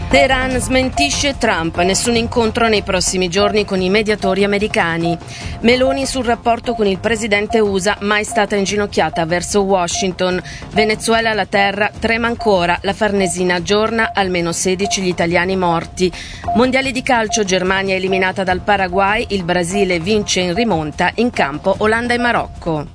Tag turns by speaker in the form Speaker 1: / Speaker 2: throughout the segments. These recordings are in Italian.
Speaker 1: Teheran smentisce Trump, nessun incontro nei prossimi giorni con i mediatori americani. Meloni sul rapporto con il presidente USA, mai stata inginocchiata verso Washington. Venezuela la terra trema ancora, la Farnesina aggiorna, almeno 16 gli italiani morti. Mondiali di calcio, Germania eliminata dal Paraguay, il Brasile vince in rimonta, in campo Olanda e Marocco.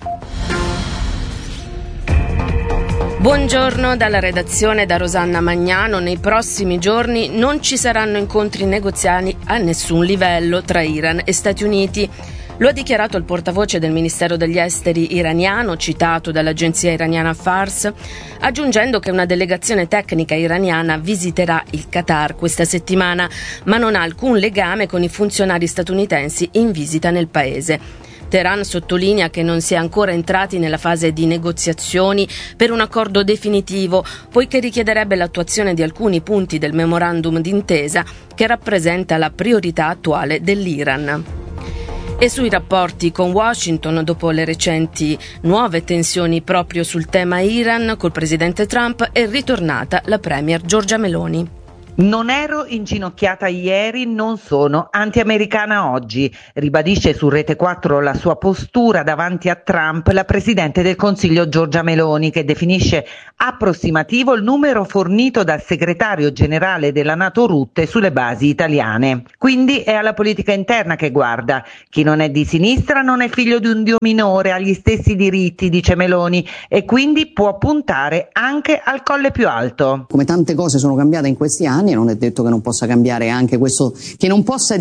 Speaker 1: Buongiorno dalla redazione, da Rosanna Magnano. Nei prossimi giorni non ci saranno incontri negoziali a nessun livello tra Iran e Stati Uniti. Lo ha dichiarato il portavoce del Ministero degli Esteri iraniano, citato dall'agenzia iraniana Fars, aggiungendo che una delegazione tecnica iraniana visiterà il Qatar questa settimana, ma non ha alcun legame con i funzionari statunitensi in visita nel paese. Teheran sottolinea che non si è ancora entrati nella fase di negoziazioni per un accordo definitivo, poiché richiederebbe l'attuazione di alcuni punti del memorandum d'intesa che rappresenta la priorità attuale dell'Iran. E sui rapporti con Washington, dopo le recenti nuove tensioni proprio sul tema Iran col presidente Trump, è ritornata la premier Giorgia Meloni.
Speaker 2: Non ero inginocchiata ieri, non sono anti-americana oggi, ribadisce su Rete 4 la sua postura davanti a Trump la Presidente del Consiglio Giorgia Meloni, che definisce approssimativo il numero fornito dal segretario generale della NATO Rutte sulle basi italiane. Quindi è alla politica interna che guarda. Chi non è di sinistra non è figlio di un dio minore, ha gli stessi diritti, dice Meloni, e quindi può puntare anche al colle più alto.
Speaker 3: Come tante cose sono cambiate in questi anni, non è detto che non possa cambiare anche questo, che non possa,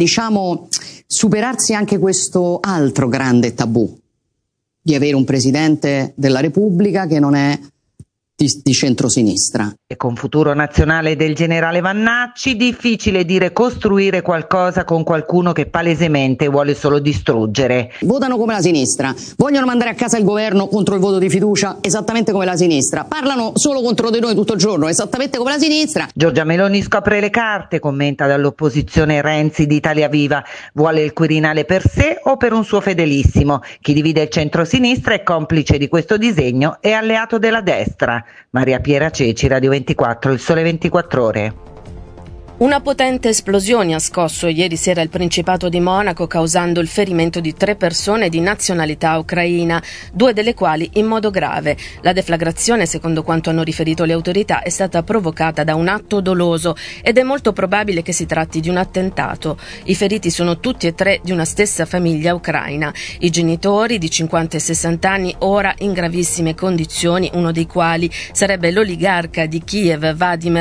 Speaker 3: superarsi anche questo altro grande tabù di avere un Presidente della Repubblica che non è di centrosinistra.
Speaker 2: E con Futuro Nazionale del generale Vannacci, difficile dire costruire qualcosa con qualcuno che palesemente vuole solo distruggere.
Speaker 3: Votano come la sinistra, vogliono mandare a casa il governo contro il voto di fiducia esattamente come la sinistra, parlano solo contro di noi tutto il giorno esattamente come la sinistra.
Speaker 2: Giorgia Meloni scopre le carte, commenta dall'opposizione Renzi di Italia Viva, vuole il Quirinale per sé o per un suo fedelissimo. Chi divide il centro-sinistra è complice di questo disegno e alleato della destra. Maria Piera Ceci, Radio 24, Il Sole 24 Ore.
Speaker 1: Una potente esplosione ha scosso ieri sera il Principato di Monaco, causando il ferimento di 3 persone di nazionalità ucraina, 2 delle quali in modo grave. La deflagrazione, secondo quanto hanno riferito le autorità, è stata provocata da un atto doloso ed è molto probabile che si tratti di un attentato. I feriti sono tutti e 3 di una stessa famiglia ucraina. I genitori, di 50 e 60 anni, ora in gravissime condizioni, uno dei quali sarebbe l'oligarca di Kiev Vadim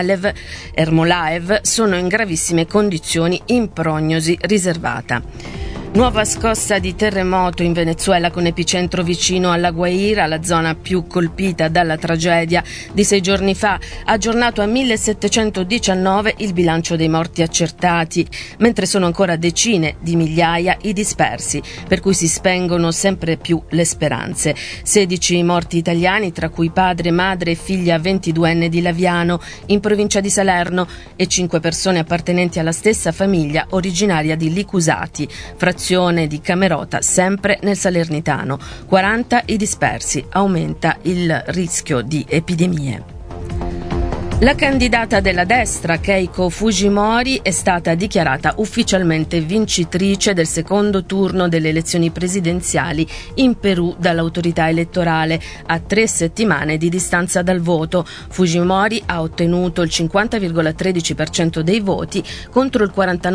Speaker 1: Ermolaev, sono in gravissime condizioni in prognosi riservata. Nuova scossa di terremoto in Venezuela con epicentro vicino alla Guaira, la zona più colpita dalla tragedia di 6 giorni fa, aggiornato a 1719 il bilancio dei morti accertati, mentre sono ancora decine di migliaia i dispersi, per cui si spengono sempre più le speranze. 16 morti italiani, tra cui padre, madre e figlia 22enne di Laviano, in provincia di Salerno, e 5 persone appartenenti alla stessa famiglia originaria di Licusati, frazione di Camerota, sempre nel Salernitano. 40 i dispersi, aumenta il rischio di epidemie. La candidata della destra, Keiko Fujimori, è stata dichiarata ufficialmente vincitrice del secondo turno delle elezioni presidenziali in Perù dall'autorità elettorale, a 3 settimane di distanza dal voto. Fujimori ha ottenuto il 50,13% dei voti contro il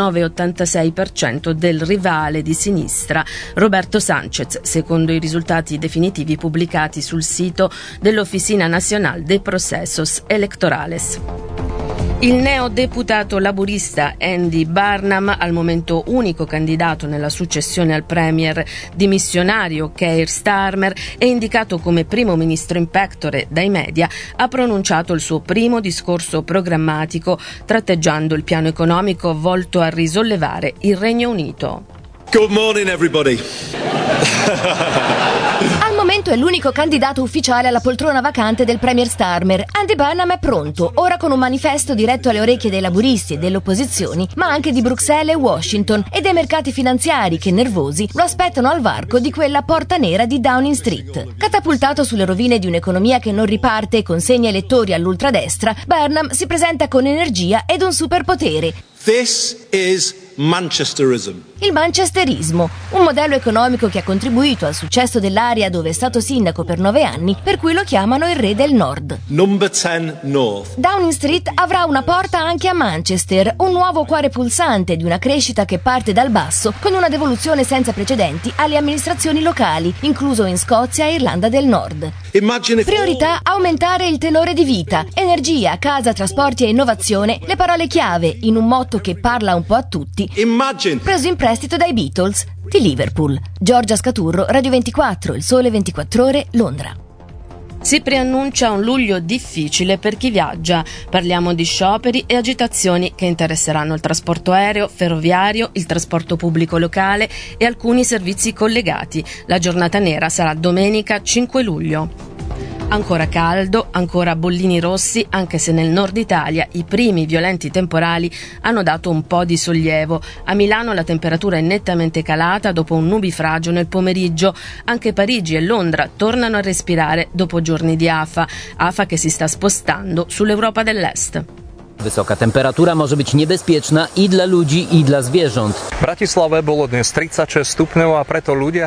Speaker 1: 49,86% del rivale di sinistra, Roberto Sánchez, secondo i risultati definitivi pubblicati sul sito dell'Oficina Nacional de Procesos Electorales. Il neodeputato laburista Andy Burnham, al momento unico candidato nella successione al premier dimissionario Keir Starmer e indicato come primo ministro in pectore dai media, ha pronunciato il suo primo discorso programmatico, tratteggiando il piano economico volto a risollevare il Regno Unito.
Speaker 4: Good morning everybody.
Speaker 5: Al momento
Speaker 4: momento è l'unico candidato ufficiale alla poltrona vacante del premier Starmer. Andy Burnham è pronto, ora con un manifesto diretto alle orecchie dei laburisti e delle opposizioni, ma anche di Bruxelles e Washington e dei mercati finanziari che, nervosi, lo aspettano al varco di quella porta nera di Downing Street. Catapultato sulle rovine di un'economia che non riparte e consegna elettori all'ultradestra, Burnham si presenta con energia ed un superpotere.
Speaker 5: This is Manchesterism.
Speaker 4: Il manchesterismo, un modello economico che ha contribuito al successo dell'area dove è stato sindaco per 9 anni, per cui lo chiamano il re del nord.
Speaker 5: Number 10 North.
Speaker 4: Downing Street avrà una porta anche a Manchester, un nuovo cuore pulsante di una crescita che parte dal basso, con una devoluzione senza precedenti alle amministrazioni locali, incluso in Scozia e Irlanda del Nord. Priorità: aumentare il tenore di vita, energia, casa, trasporti e innovazione, le parole chiave, in un motto che parla un po' a tutti, preso in prestito dai Beatles, di Liverpool. Giorgia Scaturro, Radio 24, Il Sole 24 Ore, Londra.
Speaker 1: Si preannuncia un luglio difficile per chi viaggia. Parliamo di scioperi e agitazioni che interesseranno il trasporto aereo, ferroviario, il trasporto pubblico locale e alcuni servizi collegati. La giornata nera sarà domenica 5 luglio. Ancora caldo, ancora bollini rossi, anche se nel nord Italia i primi violenti temporali hanno dato un po' di sollievo. A Milano la temperatura è nettamente calata dopo un nubifragio nel pomeriggio. Anche Parigi e Londra tornano a respirare dopo giorni di afa che si sta spostando sull'Europa dell'Est.
Speaker 6: Wysoka temperatura może być niebezpieczna i dla ludzi, i dla zwierząt.
Speaker 7: V Bratislave bolo dnes 36 stupňov a preto ľudia...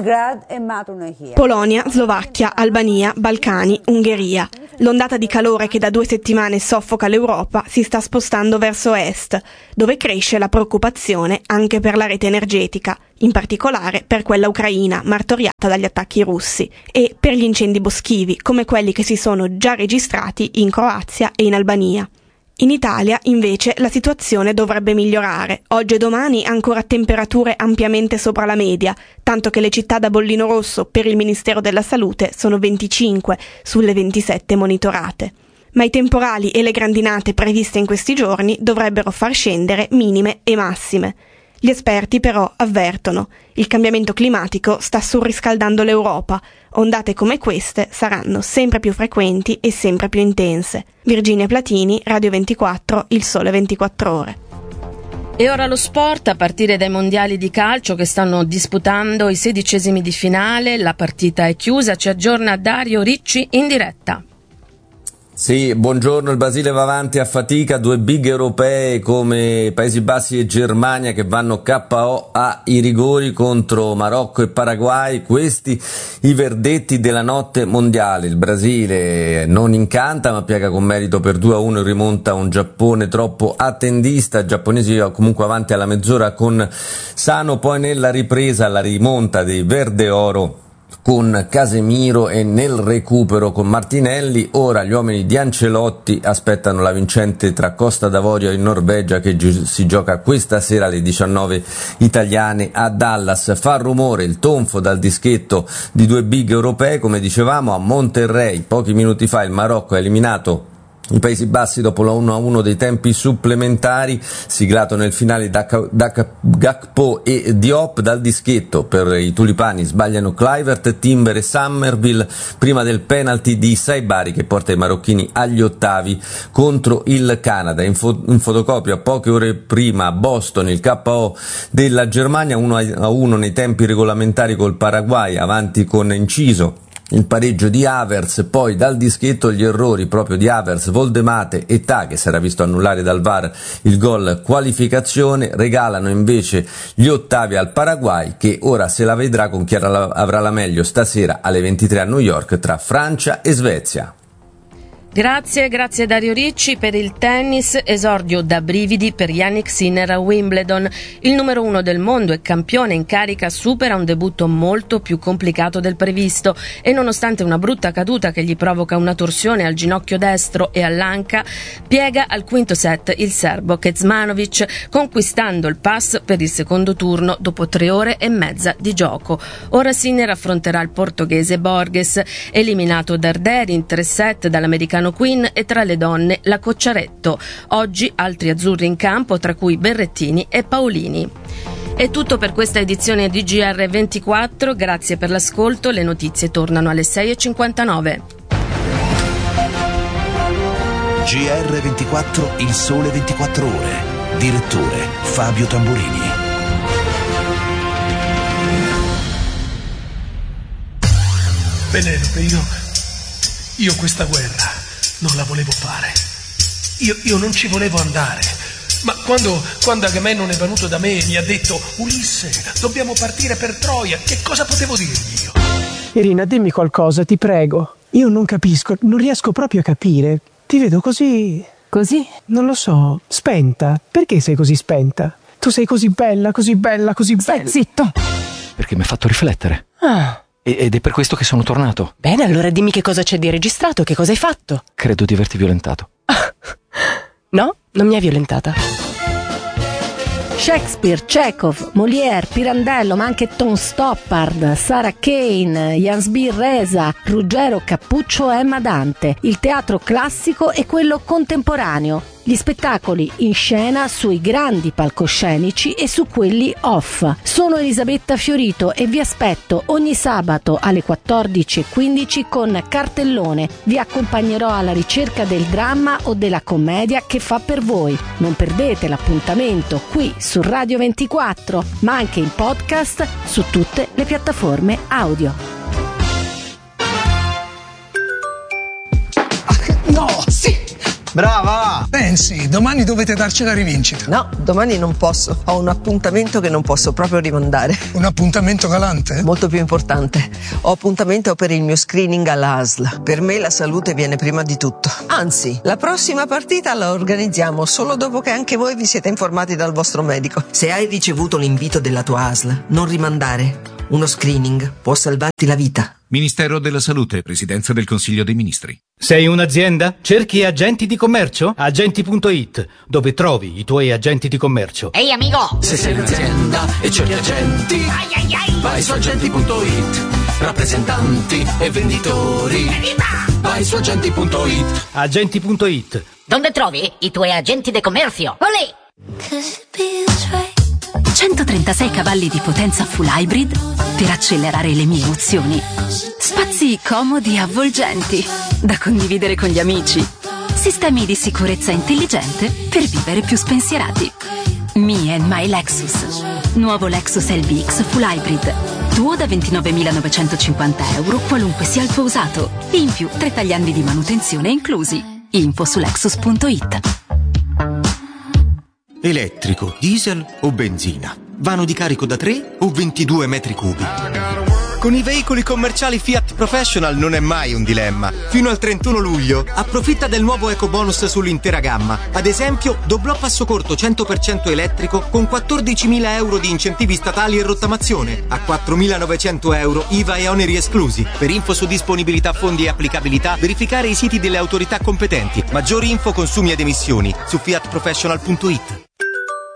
Speaker 8: Polonia, Slovacchia, Albania, Balcani, Ungheria. L'ondata di calore che da 2 settimane soffoca l'Europa si sta spostando verso est, dove cresce la preoccupazione anche per la rete energetica, in particolare per quella ucraina martoriata dagli attacchi russi, e per gli incendi boschivi come quelli che si sono già registrati in Croazia e in Albania. In Italia, invece, la situazione dovrebbe migliorare. Oggi e domani ancora temperature ampiamente sopra la media, tanto che le città da bollino rosso per il Ministero della Salute sono 25 sulle 27 monitorate. Ma i temporali e le grandinate previste in questi giorni dovrebbero far scendere minime e massime. Gli esperti però avvertono: il cambiamento climatico sta surriscaldando l'Europa. Ondate come queste saranno sempre più frequenti e sempre più intense. Virginia Platini, Radio 24, Il Sole 24 Ore.
Speaker 1: E ora lo sport, a partire dai mondiali di calcio che stanno disputando i 16esimi di finale. La partita è chiusa, ci aggiorna Dario Ricci in diretta.
Speaker 9: Sì, buongiorno, il Brasile va avanti a fatica, 2 big europee come Paesi Bassi e Germania che vanno KO ai rigori contro Marocco e Paraguay. Questi i verdetti della notte mondiale. Il Brasile non incanta ma piega con merito per 2-1 e rimonta un Giappone troppo attendista. I giapponesi comunque avanti alla mezz'ora con Sano, poi nella ripresa la rimonta dei verde oro con Casemiro e nel recupero con Martinelli. Ora gli uomini di Ancelotti aspettano la vincente tra Costa d'Avorio e Norvegia che si gioca questa sera alle 19 italiane a Dallas. Fa rumore il tonfo dal dischetto di 2 big europee, come dicevamo a Monterrey pochi minuti fa il Marocco ha eliminato i Paesi Bassi dopo la 1-1 dei tempi supplementari, siglato nel finale da Gakpo e Diop. Dal dischetto per i tulipani sbagliano Kluivert, Timber e Summerville prima del penalty di Saibari che porta i marocchini agli ottavi contro il Canada. In fotocopia poche ore prima a Boston il KO della Germania 1-1 nei tempi regolamentari col Paraguay, avanti con inciso il pareggio di Havertz. Poi dal dischetto gli errori proprio di Havertz, Voldemate e Ta, che si era visto annullare dal VAR il gol qualificazione, regalano invece gli ottavi al Paraguay che ora se la vedrà con chi avrà la meglio stasera alle 23 a New York tra Francia e Svezia.
Speaker 1: Grazie Dario Ricci. Per il tennis, esordio da brividi per Jannik Sinner a Wimbledon. Il numero 1 del mondo e campione in carica supera un debutto molto più complicato del previsto e nonostante una brutta caduta che gli provoca una torsione al ginocchio destro e all'anca, piega al quinto set il serbo Kecmanovic, conquistando il pass per il secondo turno dopo 3 ore e mezza di gioco. Ora Sinner affronterà il portoghese Borges, eliminato da Arderi in 3 set dall'americano Quinn, e tra le donne la Cocciaretto. Oggi altri azzurri in campo, tra cui Berrettini e Paolini. È tutto per questa edizione di GR24, grazie per l'ascolto, le notizie tornano alle 6:59.
Speaker 10: GR24, il sole 24 ore. Direttore Fabio Tamburini.
Speaker 11: Penelope, io questa guerra non la volevo fare. Io non ci volevo andare. Ma quando Agamennone è venuto da me e mi ha detto: Ulisse, dobbiamo partire per Troia, che cosa potevo dirgli io?
Speaker 12: Irina, dimmi qualcosa, ti prego. Io non capisco, non riesco proprio a capire. Ti vedo così...
Speaker 13: Così?
Speaker 12: Non lo so, spenta. Perché sei così spenta? Tu sei così bella, così bella, così bella.
Speaker 13: Stai zitto.
Speaker 14: Perché mi ha fatto riflettere.
Speaker 13: Ah.
Speaker 14: Ed è per questo che sono tornato.
Speaker 13: Bene, allora dimmi che cosa c'è di registrato, che cosa hai fatto.
Speaker 14: Credo di averti violentato.
Speaker 13: No, non mi hai violentata.
Speaker 15: Shakespeare, Chekhov, Molière, Pirandello, ma anche Tom Stoppard, Sarah Kane, Jansby Reza, Ruggero Cappuccio e Emma Dante. Il teatro classico e quello contemporaneo. Gli spettacoli in scena sui grandi palcoscenici e su quelli off. Sono Elisabetta Fiorito e vi aspetto ogni sabato alle 14:15 con Cartellone. Vi accompagnerò alla ricerca del dramma o della commedia che fa per voi. Non perdete l'appuntamento qui su Radio 24, ma anche in podcast su tutte le piattaforme audio.
Speaker 16: No, sì!
Speaker 17: Brava!
Speaker 16: Pensi, domani dovete darci la rivincita.
Speaker 17: No, domani non posso. Ho un appuntamento che non posso proprio rimandare.
Speaker 16: Un appuntamento galante?
Speaker 17: Molto più importante. Ho appuntamento per il mio screening alla ASL. Per me la salute viene prima di tutto. Anzi, la prossima partita la organizziamo solo dopo che anche voi vi siete informati dal vostro medico. Se hai ricevuto l'invito della tua ASL, non rimandare. Uno screening può salvarti la vita.
Speaker 18: Ministero della Salute, Presidenza del Consiglio dei Ministri.
Speaker 19: Sei un'azienda? Cerchi agenti di commercio? Agenti.it, dove trovi i tuoi agenti di commercio.
Speaker 20: Ehi amico!
Speaker 21: Se sei un'azienda e cerchi agenti, vai su agenti.it. Rappresentanti e venditori, vai su agenti.it.
Speaker 19: Agenti.it.
Speaker 20: Dove trovi i tuoi agenti di commercio? Olè!
Speaker 22: 136 cavalli di potenza full hybrid per accelerare le mie emozioni. Spazi comodi e avvolgenti da condividere con gli amici. Sistemi di sicurezza intelligente per vivere più spensierati. Me and my Lexus. Nuovo Lexus LBX full hybrid. Tuo da 29.950 euro, qualunque sia il tuo usato. In più 3 tagliandi di manutenzione inclusi. Info su lexus.it.
Speaker 23: Elettrico, diesel o benzina? Vano di carico da 3 o 22 metri cubi? Con i veicoli commerciali Fiat Professional non è mai un dilemma. Fino al 31 luglio approfitta del nuovo ecobonus sull'intera gamma. Ad esempio, doblò passo corto 100% elettrico con 14.000 euro di incentivi statali e rottamazione, a 4.900 euro IVA e oneri esclusi. Per info su disponibilità, fondi e applicabilità, verificare i siti delle autorità competenti. Maggiori info, consumi ed emissioni su fiatprofessional.it.